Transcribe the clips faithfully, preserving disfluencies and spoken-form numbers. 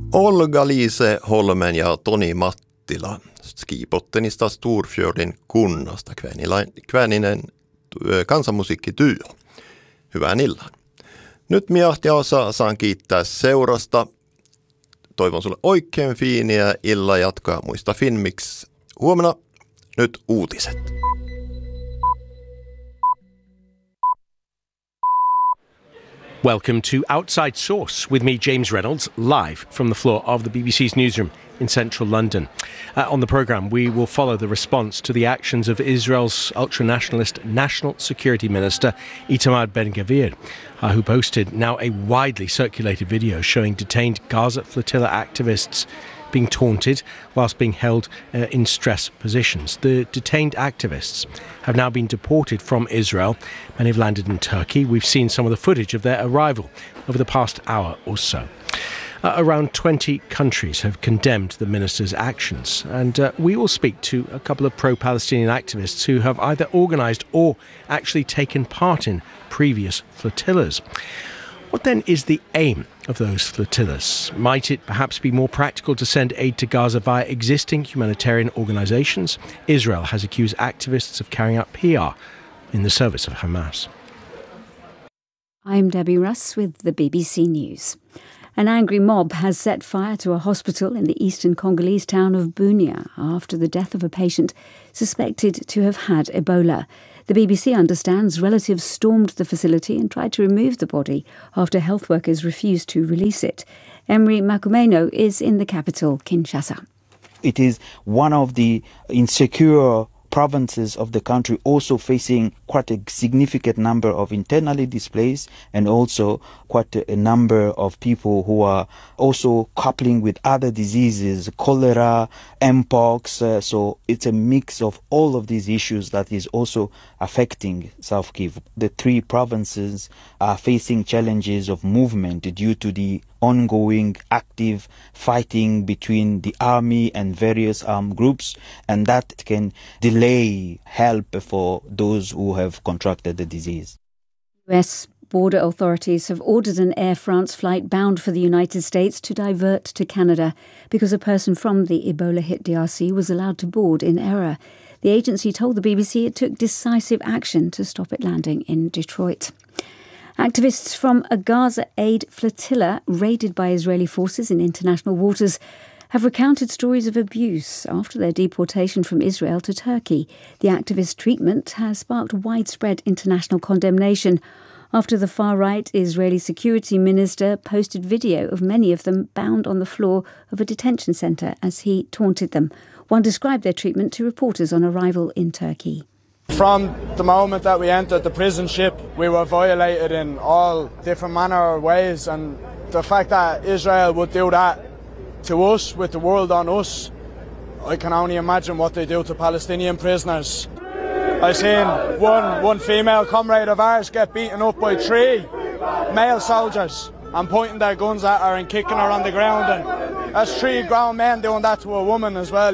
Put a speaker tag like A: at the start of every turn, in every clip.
A: Olga-Liise Holmen ja Toni Mattila skibottenista Storfjordin kunnasta kvääninen kansanmusiikkityö. Hyvää illan. Nyt miahti ja osa saan kiittää seurasta. Toivon sulle oikein fiiniä illan jatkaa. Muista Finmix huomenna. Nyt uutiset.
B: Welcome to Outside Source with me, James Reynolds, live from the floor of the B B C's newsroom in central London. Uh, on the programme, we will follow the response to the actions of Israel's ultra-nationalist National Security Minister Itamar Ben-Gvir, uh, who posted now a widely circulated video showing detained Gaza flotilla activists being taunted whilst being held uh, in stress positions. The detained activists have now been deported from Israel. Many have landed in Turkey. We've seen some of the footage of their arrival over the past hour or so. Uh, around twenty countries have condemned the minister's actions, and uh, we will speak to a couple of pro-Palestinian activists who have either organised or actually taken part in previous flotillas. What then is the aim of those flotillas? Might it perhaps be more practical to send aid to Gaza via existing humanitarian organisations? Israel has accused activists of carrying out P R in the service of Hamas.
C: I'm Debbie Russ with the B B C News. An angry mob has set fire to a hospital in the eastern Congolese town of Bunia after the death of a patient suspected to have had Ebola. The B B C understands relatives stormed the facility and tried to remove the body after health workers refused to release it. Emery Makumeno is in the capital, Kinshasa.
D: It is one of the insecure provinces of the country, also facing quite a significant number of internally displaced and also quite a number of people who are also coupling with other diseases, cholera, mpox. Uh, so it's a mix of all of these issues that is also affecting South Kivu. The three provinces are facing challenges of movement due to the ongoing active fighting between the army and various armed groups, and that can delay help for those who have contracted the disease.
C: U S border authorities have ordered an Air France flight bound for the United States to divert to Canada because a person from the Ebola-hit D R C was allowed to board in error. The agency told the B B C it took decisive action to stop it landing in Detroit. Activists from a Gaza aid flotilla raided by Israeli forces in international waters have recounted stories of abuse after their deportation from Israel to Turkey. The activist treatment has sparked widespread international condemnation after the far-right Israeli security minister posted video of many of them bound on the floor of a detention centre as he taunted them. One described their treatment to reporters on arrival in Turkey.
E: From the moment that we entered the prison ship, we were violated in all different manner of ways, and the fact that Israel would do that to us, with the world on us, I can only imagine what they do to Palestinian prisoners. I seen one one female comrade of ours get beaten up by three male soldiers and pointing their guns at her and kicking her on the ground, and that's three grown men doing that to a woman as well.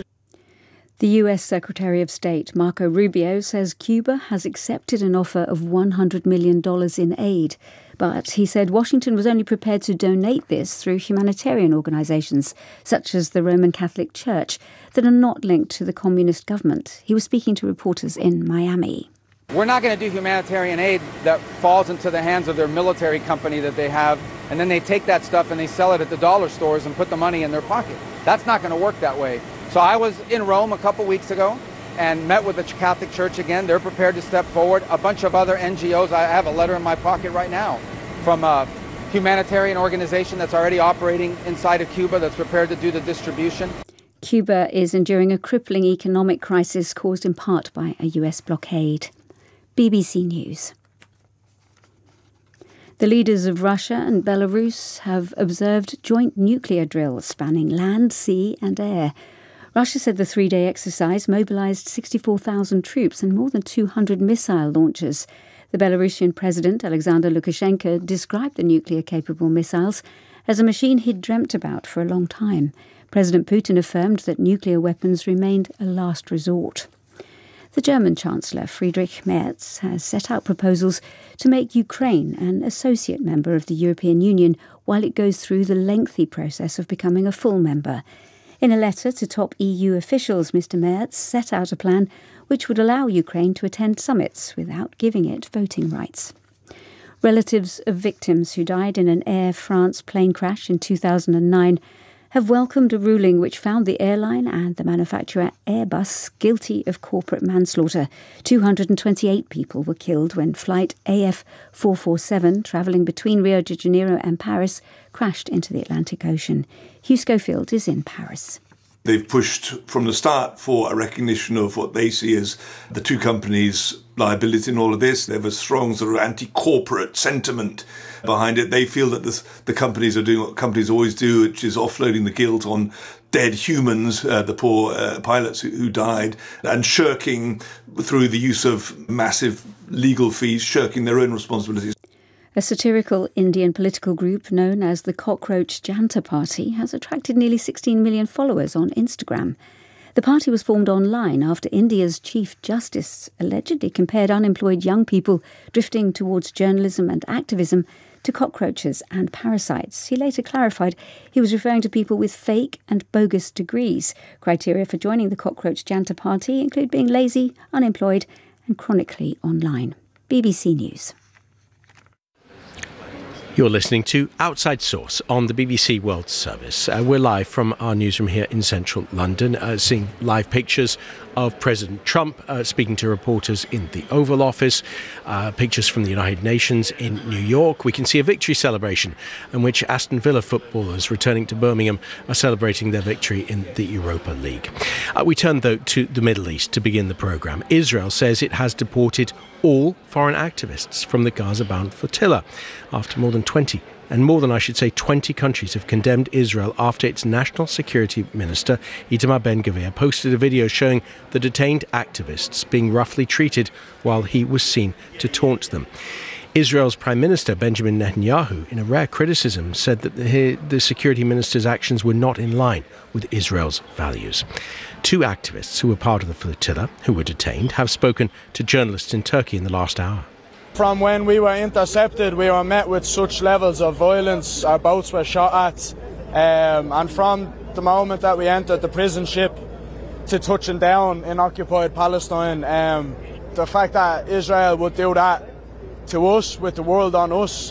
C: The U S Secretary of State, Marco Rubio, says Cuba has accepted an offer of one hundred million dollars in aid. But he said Washington was only prepared to donate this through humanitarian organisations, such as the Roman Catholic Church, that are not linked to the communist government. He was speaking to reporters in Miami.
F: We're not going to do humanitarian aid that falls into the hands of their military company that they have, and then they take that stuff and they sell it at the dollar stores and put the money in their pocket. That's not going to work that way. So I was in Rome a couple weeks ago and met with the Catholic Church again. They're prepared to step forward. A bunch of other N G Os. I have a letter in my pocket right now from a humanitarian organization that's already operating inside of Cuba that's prepared to do the distribution.
C: Cuba is enduring a crippling economic crisis caused in part by a U S blockade. B B C News. The leaders of Russia and Belarus have observed joint nuclear drills spanning land, sea and air. Russia said the three-day exercise mobilised sixty-four thousand troops and more than two hundred missile launchers. The Belarusian President, Alexander Lukashenko, described the nuclear-capable missiles as a machine he'd dreamt about for a long time. President Putin affirmed that nuclear weapons remained a last resort. The German Chancellor, Friedrich Merz, has set out proposals to make Ukraine an associate member of the European Union while it goes through the lengthy process of becoming a full member. In a letter to top E U officials, Mister Merz set out a plan which would allow Ukraine to attend summits without giving it voting rights. Relatives of victims who died in an Air France plane crash in two thousand nine have welcomed a ruling which found the airline and the manufacturer Airbus guilty of corporate manslaughter. two hundred twenty-eight people were killed when flight A F four forty-seven, travelling between Rio de Janeiro and Paris, crashed into the Atlantic Ocean. Hugh Schofield is in Paris.
G: They've pushed from the start for a recognition of what they see as the two companies' liability in all of this. They have a strong sort of anti-corporate sentiment behind it. They feel that this, the companies are doing what companies always do, which is offloading the guilt on dead humans, uh, the poor uh, pilots who, who died, and shirking through the use of massive legal fees, shirking their own responsibilities.
C: A satirical Indian political group known as the Cockroach Janta Party has attracted nearly sixteen million followers on Instagram. The party was formed online after India's Chief Justice allegedly compared unemployed young people drifting towards journalism and activism to cockroaches and parasites. He later clarified he was referring to people with fake and bogus degrees. Criteria for joining the Cockroach Janta Party include being lazy, unemployed and chronically online. B B C News.
B: You're listening to Outside Source on the B B C World Service. Uh, we're live from our newsroom here in central London, uh, seeing live pictures of President Trump uh, speaking to reporters in the Oval Office, uh, pictures from the United Nations in New York. We can see a victory celebration in which Aston Villa footballers returning to Birmingham are celebrating their victory in the Europa League. Uh, we turn, though, to the Middle East to begin the programme. Israel says it has deported all foreign activists from the Gaza-bound flotilla after more than twenty, and more than I should say twenty countries have condemned Israel after its National Security Minister Itamar Ben-Gvir posted a video showing the detained activists being roughly treated while he was seen to taunt them. Israel's Prime Minister Benjamin Netanyahu, in a rare criticism, said that the, the security minister's actions were not in line with Israel's values. Two activists who were part of the flotilla, who were detained, have spoken to journalists in Turkey in the last hour.
E: From when we were intercepted, we were met with such levels of violence. Our boats were shot at. Um, and from the moment that we entered the prison ship to touching down in occupied Palestine, um, the fact that Israel would do that to us, with the world on us,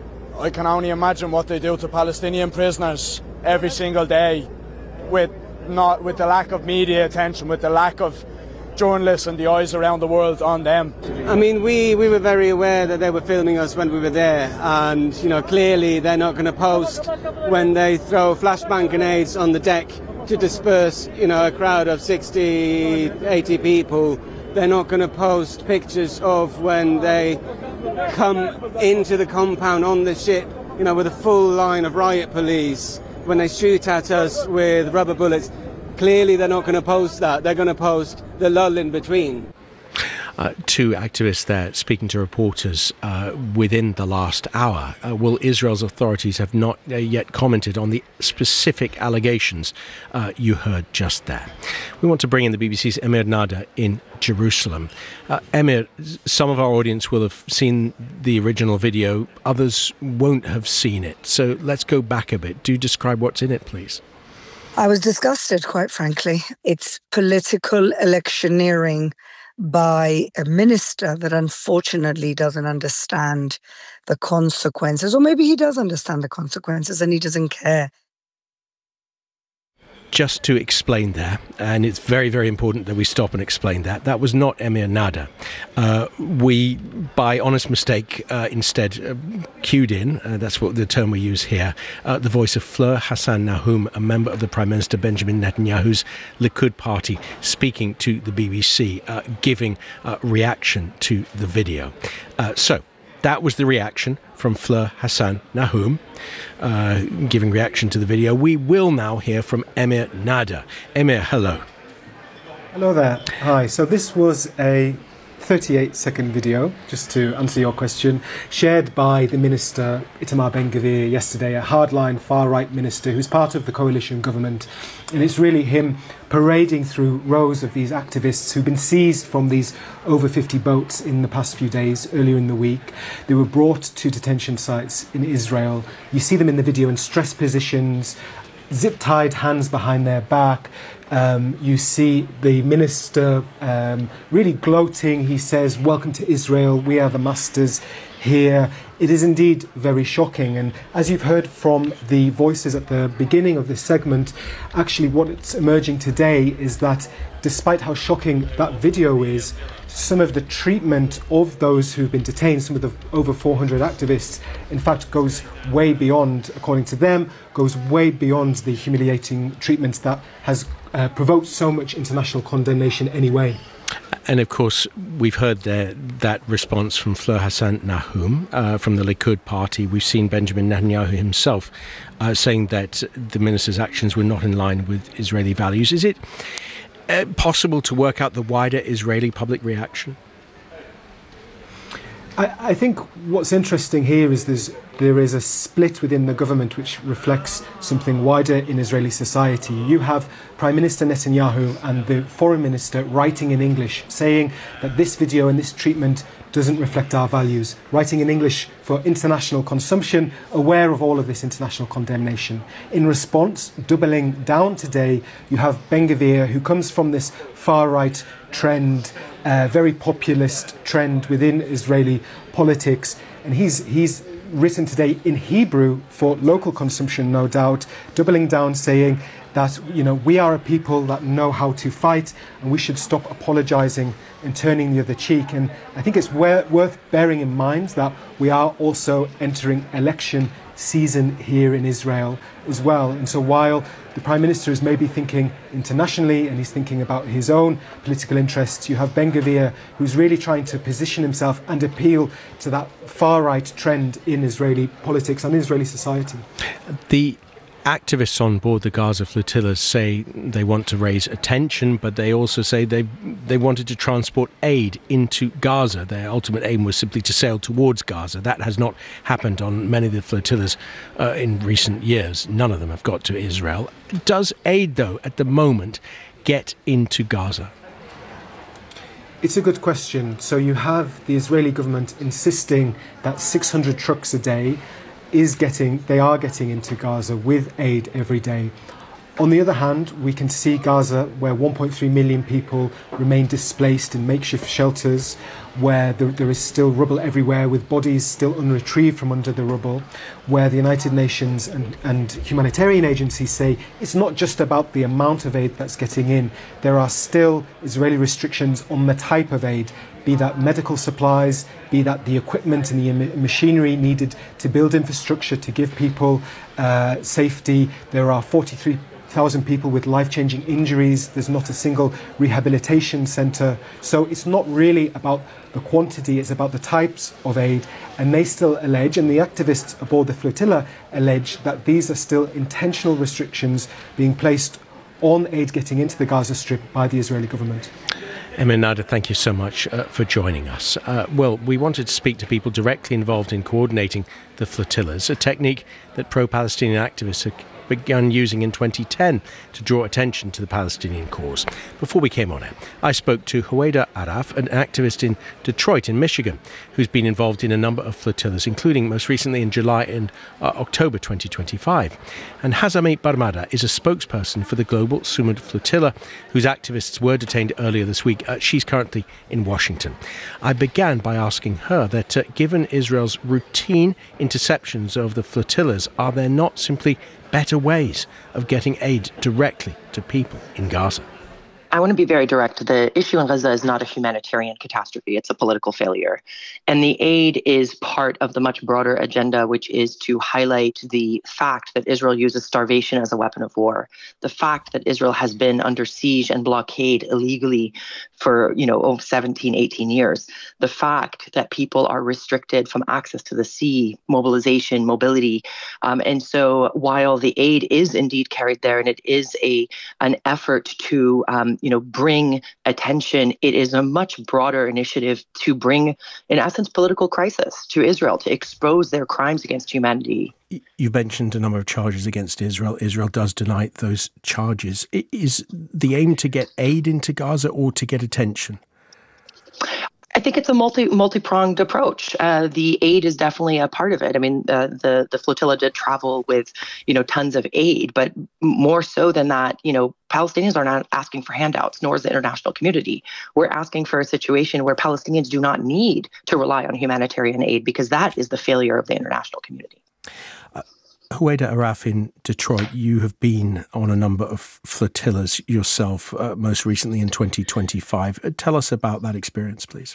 E: I can only imagine what they do to Palestinian prisoners every single day, with not with the lack of media attention, with the lack of journalists and the eyes around the world on them.
H: I mean, we, we were very aware that they were filming us when we were there, and you know, clearly they're not going to post when they throw flashbang grenades on the deck to disperse, you know, a crowd of sixty, eighty people. They're not going to post pictures of when they come into the compound on the ship, you know, with a full line of riot police, when they shoot at us with rubber bullets. Clearly they're not going to post that. They're going to post the lull in between.
B: Uh, two activists there speaking to reporters uh, within the last hour. Uh, well, Israel's authorities have not uh, yet commented on the specific allegations uh, you heard just there. We want to bring in the B B C's Emir Nada in Jerusalem. Uh, Emir, some of our audience will have seen the original video, others won't have seen it. So let's go back a bit. Do describe what's in it, please.
I: I was disgusted, quite frankly. It's political electioneering by a minister that unfortunately doesn't understand the consequences, or maybe he does understand the consequences and he doesn't care.
B: Just to explain there, and it's very, very important that we stop and explain that, that was not Emir Nada. Uh, we, by honest mistake, uh, instead uh, cued in, uh, that's what the term we use here, uh, the voice of Fleur Hassan Nahum, a member of the Prime Minister Benjamin Netanyahu's Likud party, speaking to the B B C, uh, giving uh, reaction to the video. Uh, so, that was the reaction from Fleur Hassan Nahum, uh, giving reaction to the video. We will now hear from Emir Nada. Emir, hello.
J: Hello there. Hi. So this was a thirty-eight second video, just to answer your question, shared by the minister, Itamar Ben-Gvir, yesterday, a hardline far-right minister who's part of the coalition government. And it's really him parading through rows of these activists who've been seized from these over fifty boats in the past few days, earlier in the week. They were brought to detention sites in Israel. You see them in the video in stress positions, zip-tied hands behind their back. Um, you see the minister um, really gloating. He says, "Welcome to Israel, we are the masters here." It is indeed very shocking. And as you've heard from the voices at the beginning of this segment, actually what's emerging today is that despite how shocking that video is, some of the treatment of those who've been detained, some of the over four hundred activists, in fact goes way beyond, according to them, goes way beyond the humiliating treatment that has uh, provoked so much international condemnation anyway.
B: And of course, we've heard there that response from Fleur Hassan Nahum uh, from the Likud party. We've seen Benjamin Netanyahu himself uh, saying that the minister's actions were not in line with Israeli values. Is it uh, possible to work out the wider Israeli public reaction?
J: I, I think what's interesting here is there's, there is a split within the government which reflects something wider in Israeli society. You have Prime Minister Netanyahu and the Foreign Minister writing in English, saying that this video and this treatment doesn't reflect our values, writing in English for international consumption, aware of all of this international condemnation. In response, doubling down today, you have Ben-Gvir, who comes from this far-right trend, uh, very populist trend within Israeli politics, and he's he's written today in Hebrew for local consumption, no doubt, doubling down, saying that, you know, we are a people that know how to fight and we should stop apologizing and turning the other cheek. And I think it's worth bearing in mind that we are also entering election season here in Israel as well. And so while the Prime Minister is maybe thinking internationally and he's thinking about his own political interests, you have Ben-Gvir, who's really trying to position himself and appeal to that far-right trend in Israeli politics and Israeli society.
B: The activists on board the Gaza flotilla say they want to raise attention, but they also say they they wanted to transport aid into Gaza. Their ultimate aim was simply to sail towards Gaza. That has not happened on many of the flotillas uh, in recent years. None of them have got to Israel. Does aid, though, at the moment, get into Gaza?
J: It's a good question. So you have the Israeli government insisting that six hundred trucks a day is getting, they are getting into Gaza with aid every day. On the other hand, we can see Gaza, where one point three million people remain displaced in makeshift shelters, where there, there is still rubble everywhere, with bodies still unretrieved from under the rubble, where the United Nations and, and humanitarian agencies say it's not just about the amount of aid that's getting in. There are still Israeli restrictions on the type of aid, be that medical supplies, be that the equipment and the machinery needed to build infrastructure, to give people uh, safety. There are forty-three thousand people with life-changing injuries. There's not a single rehabilitation centre. So it's not really about the quantity, it's about the types of aid. And they still allege, and the activists aboard the flotilla allege, that these are still intentional restrictions being placed on aid getting into the Gaza Strip by the Israeli government.
B: Emir Nada, thank you so much uh, for joining us. Uh, well, we wanted to speak to people directly involved in coordinating the flotillas, a technique that pro-Palestinian activists have begun using in twenty ten to draw attention to the Palestinian cause. Before we came on air, I spoke to Huwaida Araf, an activist in Detroit in Michigan, who's been involved in a number of flotillas, including most recently in July and uh, October twenty twenty-five. And Hazami Barmada is a spokesperson for the Global Sumud Flotilla, whose activists were detained earlier this week. Uh, she's currently in Washington. I began by asking her that uh, given Israel's routine interceptions of the flotillas, are there not simply better ways of getting aid directly to people in Gaza?
K: I want to be very direct. The issue in Gaza is not a humanitarian catastrophe. It's a political failure. And the aid is part of the much broader agenda, which is to highlight the fact that Israel uses starvation as a weapon of war. The fact that Israel has been under siege and blockade illegally for, you know, over seventeen, eighteen years. The fact that people are restricted from access to the sea, mobilization, mobility. Um, and so while the aid is indeed carried there, and it is a an effort to um, you know, bring attention. It is a much broader initiative to bring, in essence, political crisis to Israel, to expose their crimes against humanity.
B: You mentioned a number of charges against Israel. Israel does deny those charges. Is the aim to get aid into Gaza or to get attention?
K: I think it's a multi multi-pronged approach. Uh, the aid is definitely a part of it. I mean, uh, the the flotilla did travel with, you know, tons of aid, but more so than that, you know, Palestinians are not asking for handouts, nor is the international community. We're asking for a situation where Palestinians do not need to rely on humanitarian aid, because that is the failure of the international community.
B: Uh, Huwaida Araf in Detroit, you have been on a number of flotillas yourself, uh, most recently in twenty twenty-five. Uh, tell us about that experience, please.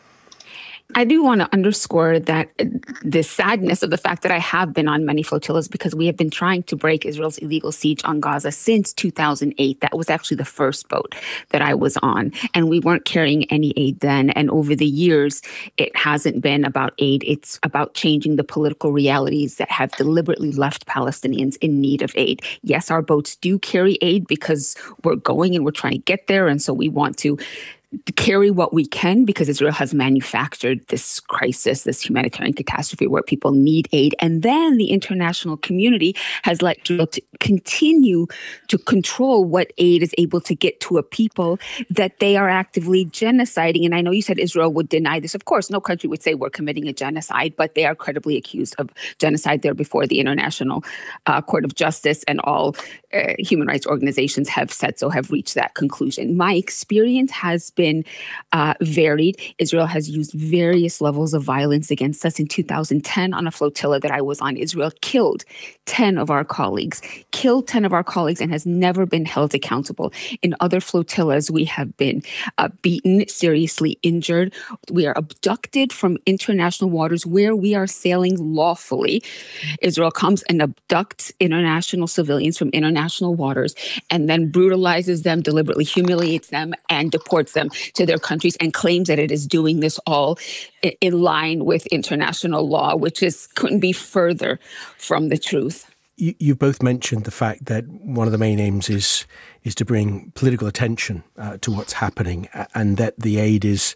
L: I do want to underscore that the sadness of the fact that I have been on many flotillas, because we have been trying to break Israel's illegal siege on Gaza since two thousand eight. That was actually the first boat that I was on, and we weren't carrying any aid then. And over the years, it hasn't been about aid. It's about changing the political realities that have deliberately left Palestinians in need of aid. Yes, our boats do carry aid because we're going and we're trying to get there. And so we want to carry what we can, because Israel has manufactured this crisis, this humanitarian catastrophe where people need aid. And then the international community has let Israel to continue to control what aid is able to get to a people that they are actively genociding. And I know you said Israel would deny this. Of course, no country would say we're committing a genocide, but they are credibly accused of genocide. There before the International uh, Court of Justice, and all uh, human rights organizations have said so, have reached that conclusion. My experience has been been uh, varied. Israel has used various levels of violence against us. In two thousand ten, on a flotilla that I was on, Israel killed ten of our colleagues, killed ten of our colleagues, and has never been held accountable. In other flotillas, we have been uh, beaten, seriously injured. We are abducted from international waters where we are sailing lawfully. Israel comes and abducts international civilians from international waters and then brutalizes them, deliberately humiliates them, and deports them to their countries, and claims that it is doing this all in line with international law, which is couldn't be further from the truth.
B: You, you both mentioned the fact that one of the main aims is is to bring political attention uh, to what's happening, and that the aid is,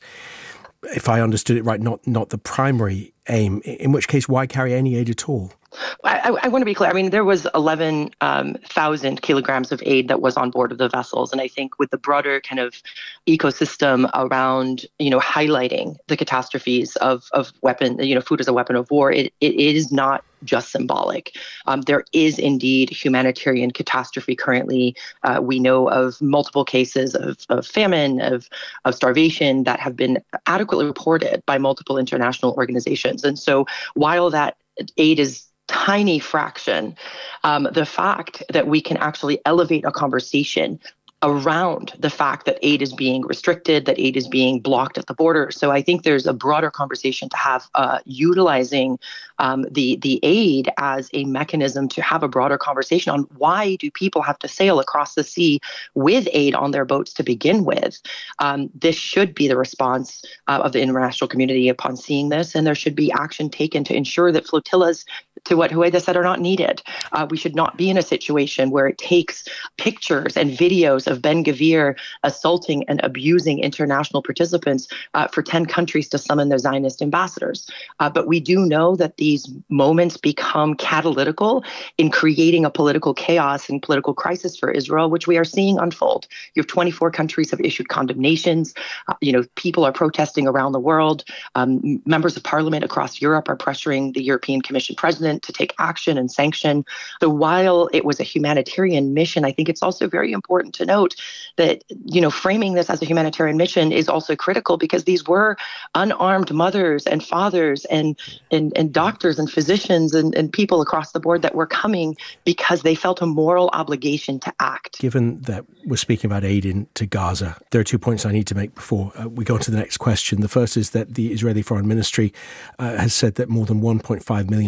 B: if I understood it right, not not the primary aim, in which case, why carry any aid at all?
K: I, I want to be clear. I mean, there was eleven thousand um, kilograms of aid that was on board of the vessels. And I think with the broader kind of ecosystem around, you know, highlighting the catastrophes of, of weapon, you know, food as a weapon of war, it, it is not just symbolic. Um, there is indeed humanitarian catastrophe currently. Uh, we know of multiple cases of, of famine, of, of starvation that have been adequately reported by multiple international organizations. And so while that aid is tiny fraction, um, the fact that we can actually elevate a conversation around the fact that aid is being restricted, that aid is being blocked at the border. So I think there's a broader conversation to have uh, utilizing um, the, the aid as a mechanism to have a broader conversation on why do people have to sail across the sea with aid on their boats to begin with. Um, this should be the response uh, of the international community upon seeing this, and there should be action taken to ensure that flotillas, to what Huwaida said, are not needed. Uh, we should not be in a situation where it takes pictures and videos of Ben-Gvir assaulting and abusing international participants uh, for ten countries to summon their Zionist ambassadors. Uh, but we do know that these moments become catalytical in creating a political chaos and political crisis for Israel, which we are seeing unfold. You have twenty-four countries have issued condemnations. Uh, you know, people are protesting around the world. Um, members of parliament across Europe are pressuring the European Commission president to take action and sanction. So while it was a humanitarian mission, I think it's also very important to note that, you know, framing this as a humanitarian mission is also critical, because these were unarmed mothers and fathers and and, and doctors and physicians and, and people across the board that were coming because they felt a moral obligation to act.
B: Given that we're speaking about aid into Gaza, there are two points I need to make before uh, we go on to the next question. The first is that the Israeli Foreign Ministry uh, has said that more than one point five million tons of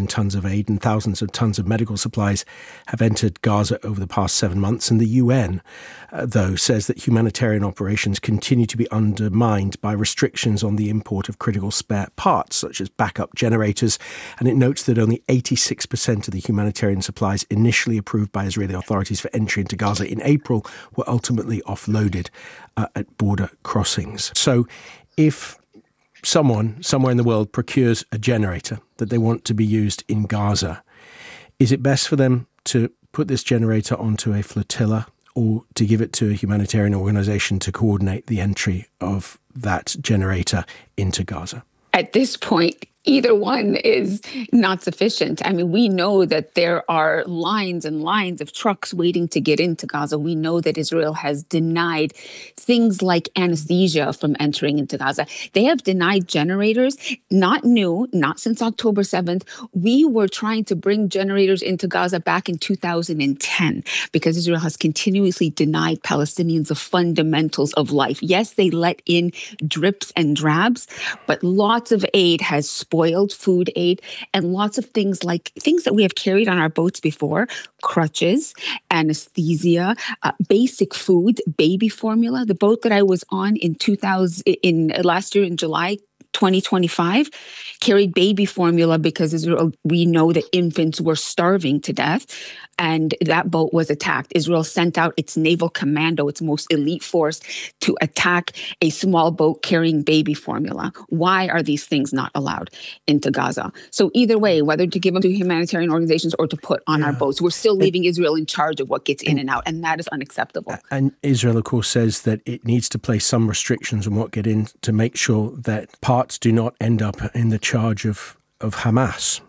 B: aid and thousands of tons of medical supplies have entered Gaza over the past seven months. And the U N, uh, though, says that humanitarian operations continue to be undermined by restrictions on the import of critical spare parts, such as backup generators. And it notes that only eighty-six percent of the humanitarian supplies initially approved by Israeli authorities for entry into Gaza in April were ultimately offloaded uh, at border crossings. So if someone somewhere in the world procures a generator that they want to be used in Gaza, is it best for them to put this generator onto a flotilla or to give it to a humanitarian organisation to coordinate the entry of that generator into Gaza?
L: At this point, either one is not sufficient. I mean, we know that there are lines and lines of trucks waiting to get into Gaza. We know that Israel has denied things like anesthesia from entering into Gaza. They have denied generators, not new, not since October seventh. We were trying to bring generators into Gaza back in two thousand ten because Israel has continuously denied Palestinians the fundamentals of life. Yes, they let in drips and drabs, but lots of aid has spoiled food aid and lots of things like things that we have carried on our boats before, crutches, anesthesia, uh, basic food, baby formula. The boat that I was on in two thousand in last year in July twenty twenty-five carried baby formula because Israel, we know that infants were starving to death, and that boat was attacked. Israel sent out its naval commando, its most elite force, to attack a small boat carrying baby formula. Why are these things not allowed into Gaza? So either way, whether to give them to humanitarian organizations or to put on yeah. our boats, we're still leaving it, Israel in charge of what gets in and out, and that is unacceptable.
B: And Israel, of course, says that it needs to place some restrictions on what get in to make sure that parts do not end up in the charge of, of Hamas.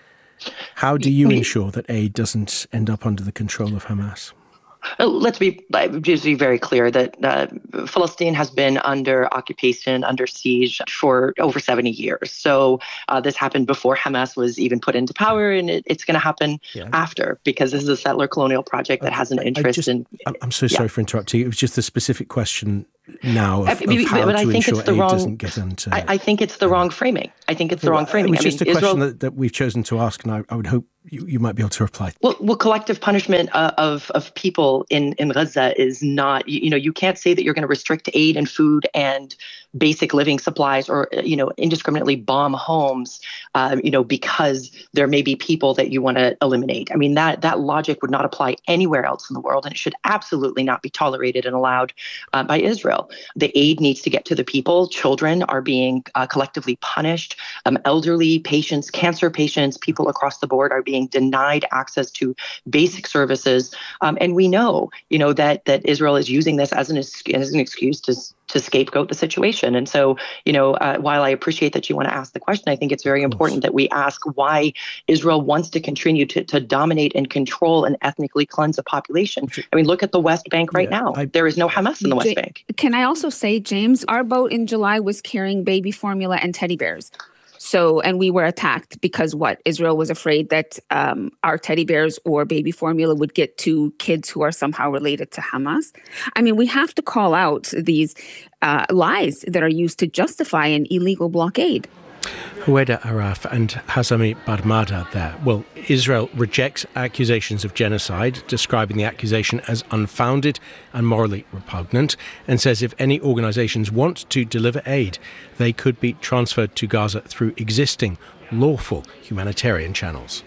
B: How do you ensure that aid doesn't end up under the control of Hamas?
K: Let's be just be very clear that uh, Palestine has been under occupation, under siege for over seventy years. So uh, this happened before Hamas was even put into power, and it, it's going to happen yeah. after, because this is a settler colonial project that has an interest
B: just,
K: in.
B: I'm so sorry yeah. for interrupting. It was just a specific question now of,
K: I,
B: of how
K: but
B: to
K: I think
B: ensure
K: it's the
B: aid
K: wrong,
B: doesn't get into.
K: I, I think it's the wrong framing. I think it's the wrong framing.
B: It was just
K: I mean,
B: a question
K: Israel,
B: that, that we've chosen to ask, and I, I would hope you, you might be able to reply.
K: Well, well collective punishment uh, of of people in, in Gaza is not, you, you know, you can't say that you're going to restrict aid and food and basic living supplies, or, you know, indiscriminately bomb homes, um, you know, because there may be people that you want to eliminate. I mean, that that logic would not apply anywhere else in the world, and it should absolutely not be tolerated and allowed uh, by Israel. The aid needs to get to the people. Children are being uh, collectively punished. Um, elderly patients, cancer patients, people across the board are being denied access to basic services. Um, and we know, you know, that that Israel is using this as an, as an excuse to to scapegoat the situation. And so, you know, uh, while I appreciate that you want to ask the question, I think it's very important that we ask why Israel wants to continue to, to dominate and control and ethnically cleanse a population. I mean, look at the West Bank right yeah, now. I, there is no Hamas in the West Bank.
L: Can I also say, James, our boat in July was carrying baby formula and teddy bears. So, and we were attacked because what? Israel was afraid that um, our teddy bears or baby formula would get to kids who are somehow related to Hamas. I mean, we have to call out these uh, lies that are used to justify an illegal blockade.
B: Huwaida Araf and Hazami Barmada there. Well, Israel rejects accusations of genocide, describing the accusation as unfounded and morally repugnant, and says if any organisations want to deliver aid, they could be transferred to Gaza through existing lawful humanitarian channels.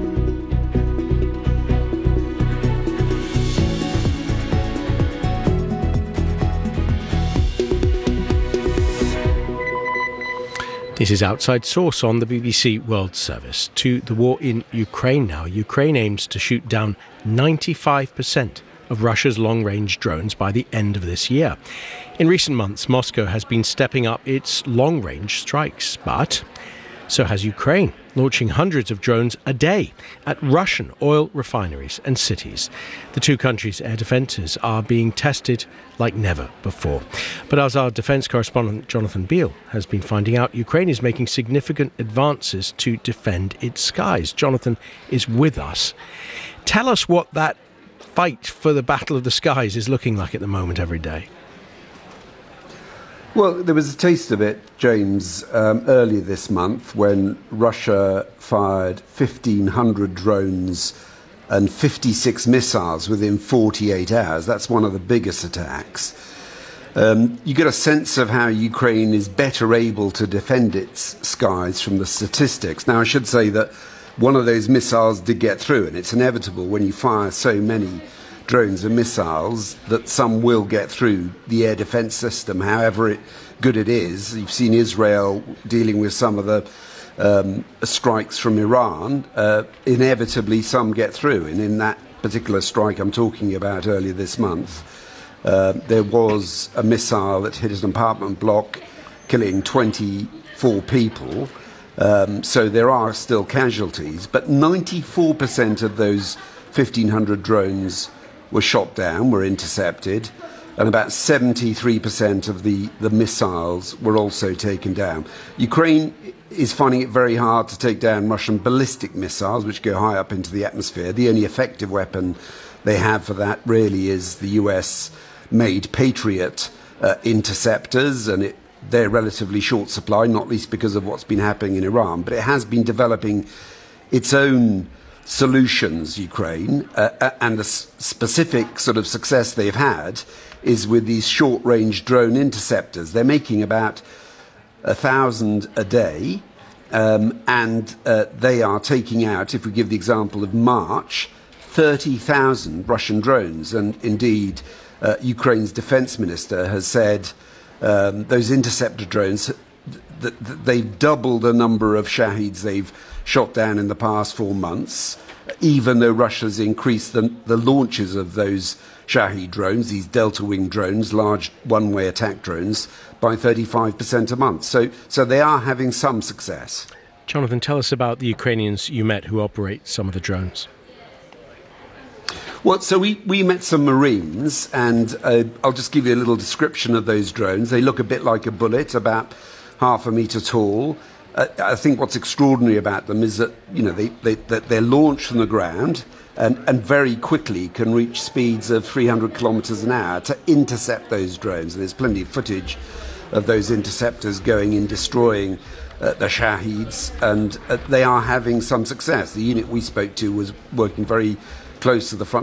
B: This is Outside Source on the B B C World Service. To the war in Ukraine now. Ukraine aims to shoot down ninety-five percent of Russia's long-range drones by the end of this year. In recent months, Moscow has been stepping up its long-range strikes, but so has Ukraine, launching hundreds of drones a day at Russian oil refineries and cities. The two countries' air defences are being tested like never before. But as our defence correspondent Jonathan Beale has been finding out, Ukraine is making significant advances to defend its skies. Jonathan is with us. Tell us what that fight for the Battle of the Skies is looking like at the moment every day.
M: Well, there was a taste of it, James, um, earlier this month when Russia fired fifteen hundred drones and fifty-six missiles within forty-eight hours. That's one of the biggest attacks. Um, you get a sense of how Ukraine is better able to defend its skies from the statistics. Now, I should say that one of those missiles did get through, and it's inevitable when you fire so many drones and missiles that some will get through the air defense system, however it, good it is. You've seen Israel dealing with some of the um, strikes from Iran. Uh, inevitably, some get through, and in that particular strike I'm talking about earlier this month, Uh, there was a missile that hit an apartment block, killing twenty-four people. Um, so there are still casualties, but ninety-four percent of those fifteen hundred drones were shot down, were intercepted, and about seventy-three percent of the, the missiles were also taken down. Ukraine is finding it very hard to take down Russian ballistic missiles, which go high up into the atmosphere. The only effective weapon they have for that really is the U S made Patriot uh, interceptors, and it, they're relatively short supply, not least because of what's been happening in Iran. But it has been developing its own solutions, Ukraine, uh, and the s- specific sort of success they've had is with these short-range drone interceptors. They're making about a thousand a day, um, and uh, they are taking out, if we give the example of March, thirty thousand Russian drones, and indeed Uh, Ukraine's defense minister has said um, those interceptor drones, th- th- they've doubled the number of Shaheeds they've shot down in the past four months, even though Russia's increased the, the launches of those Shahed drones, these Delta Wing drones, large one-way attack drones, by thirty-five percent a month. So, so they are having some success.
B: Jonathan, tell us about the Ukrainians you met who operate some of the drones.
M: Well, so we, we met some Marines, and uh, I'll just give you a little description of those drones. They look a bit like a bullet, about half a metre tall. Uh, I think what's extraordinary about them is that, you know, they, they, that they're launched from the ground and, and very quickly can reach speeds of three hundred kilometres an hour to intercept those drones. And there's plenty of footage of those interceptors going in, destroying uh, the Shaheeds, and uh, they are having some success. The unit we spoke to was working very close to the front